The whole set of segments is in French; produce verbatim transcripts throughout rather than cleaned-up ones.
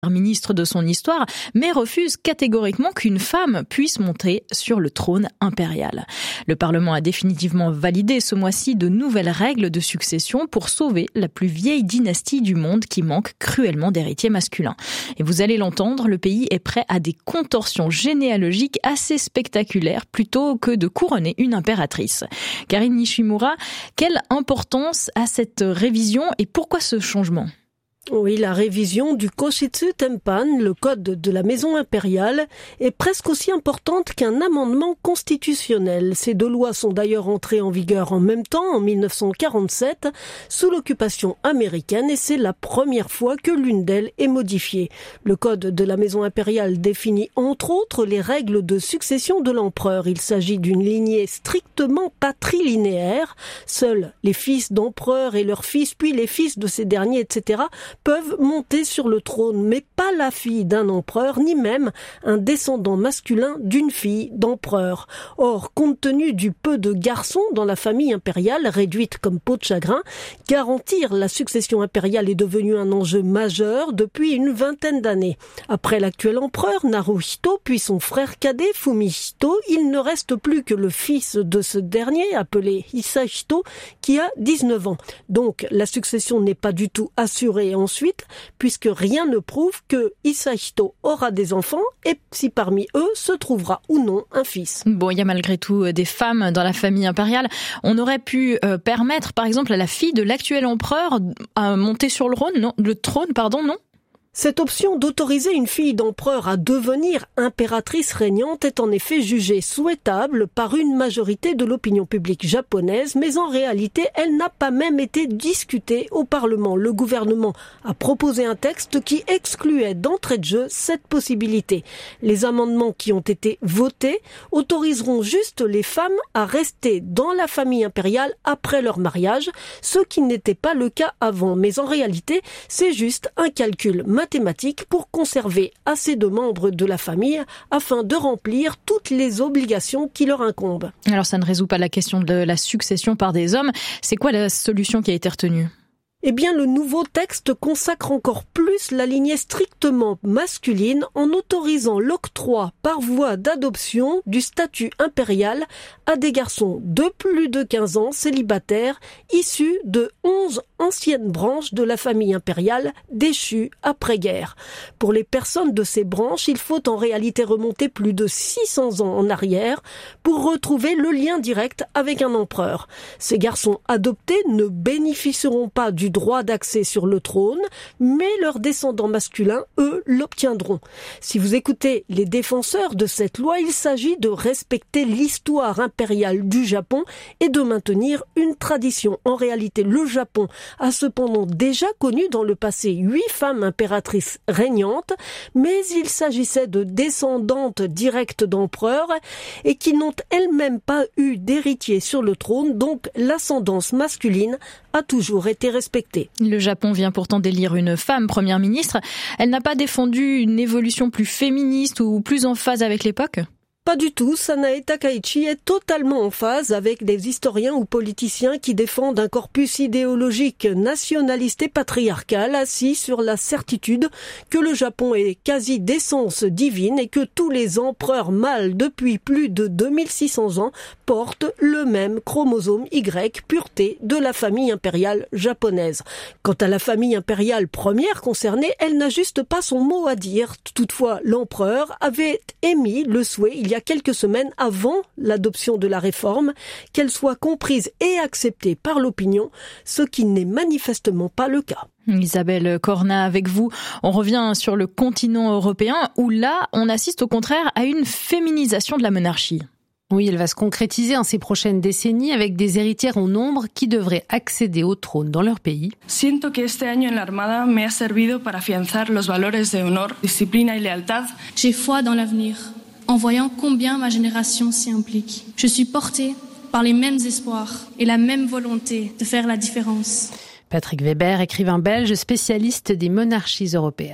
ministre de son histoire, mais refuse catégoriquement qu'une femme puisse monter sur le trône impérial. Le Parlement a définitivement validé ce mois-ci de nouvelles règles de succession pour sauver la plus vieille dynastie du monde qui manque cruellement d'héritiers masculins. Et vous allez l'entendre, le pays est prêt à des contorsions généalogiques assez spectaculaires plutôt que de couronner une impératrice. Karine Nishimura, quelle importance a cette révision et pourquoi ce changement ? Oui, la révision du Koshitsu Tenpan, le code de la maison impériale, est presque aussi importante qu'un amendement constitutionnel. Ces deux lois sont d'ailleurs entrées en vigueur en même temps, en mille neuf cent quarante-sept, sous l'occupation américaine, et c'est la première fois que l'une d'elles est modifiée. Le code de la maison impériale définit entre autres les règles de succession de l'empereur. Il s'agit d'une lignée strictement patrilinéaire. Seuls les fils d'empereurs et leurs fils, puis les fils de ces derniers, et cetera, peuvent monter sur le trône, mais pas la fille d'un empereur, ni même un descendant masculin d'une fille d'empereur. Or, compte tenu du peu de garçons dans la famille impériale, réduite comme peau de chagrin, garantir la succession impériale est devenu un enjeu majeur depuis une vingtaine d'années. Après l'actuel empereur, Naruhito, puis son frère cadet, Fumihito, il ne reste plus que le fils de ce dernier, appelé Hisahito, qui a dix-neuf ans. Donc, la succession n'est pas du tout assurée ensuite, puisque rien ne prouve que Hisahito aura des enfants et si parmi eux se trouvera ou non un fils. Bon, il y a malgré tout des femmes dans la famille impériale. On aurait pu euh, permettre, par exemple, à la fille de l'actuel empereur à monter sur le trône, non, le trône, pardon, non ? Cette option d'autoriser une fille d'empereur à devenir impératrice régnante est en effet jugée souhaitable par une majorité de l'opinion publique japonaise, mais en réalité, elle n'a pas même été discutée au Parlement. Le gouvernement a proposé un texte qui excluait d'entrée de jeu cette possibilité. Les amendements qui ont été votés autoriseront juste les femmes à rester dans la famille impériale après leur mariage, ce qui n'était pas le cas avant. Mais en réalité, c'est juste un calcul mathématiques pour conserver assez de membres de la famille afin de remplir toutes les obligations qui leur incombent. Alors ça ne résout pas la question de la succession par des hommes. C'est quoi la solution qui a été retenue ? Eh bien, le nouveau texte consacre encore plus la lignée strictement masculine en autorisant l'octroi par voie d'adoption du statut impérial à des garçons de plus de quinze ans célibataires issus de onze anciennes branches de la famille impériale déchues après-guerre. Pour les personnes de ces branches, il faut en réalité remonter plus de six cents ans en arrière pour retrouver le lien direct avec un empereur. Ces garçons adoptés ne bénéficieront pas du droit d'accès sur le trône, mais leurs descendants masculins, eux, l'obtiendront. Si vous écoutez les défenseurs de cette loi, il s'agit de respecter l'histoire impériale du Japon et de maintenir une tradition. En réalité, le Japon a cependant déjà connu dans le passé huit femmes impératrices régnantes, mais il s'agissait de descendantes directes d'empereurs et qui n'ont elles-mêmes pas eu d'héritier sur le trône, donc l'ascendance masculine a toujours été respectée. Le Japon vient pourtant d'élire une femme première ministre. Elle n'a pas défendu une évolution plus féministe ou plus en phase avec l'époque ? Pas du tout, Sanae Takaichi est totalement en phase avec des historiens ou politiciens qui défendent un corpus idéologique nationaliste et patriarcal assis sur la certitude que le Japon est quasi d'essence divine et que tous les empereurs mâles depuis plus de deux mille six cents ans portent le même chromosome Y, pureté de la famille impériale japonaise. Quant à la famille impériale première concernée, elle n'a juste pas son mot à dire. Toutefois, l'empereur avait émis le souhait il y a quelques semaines avant l'adoption de la réforme, qu'elle soit comprise et acceptée par l'opinion, ce qui n'est manifestement pas le cas. Isabelle Corna avec vous. On revient sur le continent européen où là, on assiste au contraire à une féminisation de la monarchie. Oui, elle va se concrétiser en ces prochaines décennies avec des héritières en nombre qui devraient accéder au trône dans leur pays. Siento que este año en la Armada me ha servido para afianzar los valores de honor, disciplina y lealtad. J'ai foi dans l'avenir, en voyant combien ma génération s'y implique. Je suis portée par les mêmes espoirs et la même volonté de faire la différence. Patrick Weber, écrivain belge spécialiste des monarchies européennes.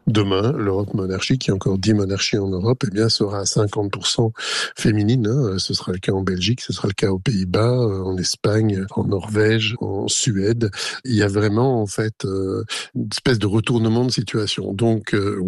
demain, l'Europe monarchique, il y a encore dix monarchies en Europe, eh bien, sera à cinquante pour cent féminine. Hein. Ce sera le cas en Belgique, ce sera le cas aux Pays-Bas, en Espagne, en Norvège, en Suède. Il y a vraiment, en fait, euh, une espèce de retournement de situation. Donc, euh,